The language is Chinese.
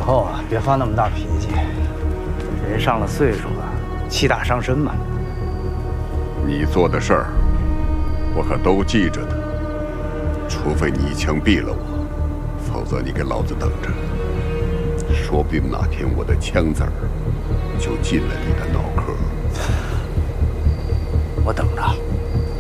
后啊，别发那么大脾气。人上了岁数了，气大伤身嘛。 你做的事儿，我可都记着呢。除非你一枪毙了我，否则你给老子等着。说不定哪天我的枪子儿就进了你的脑壳。 我等着。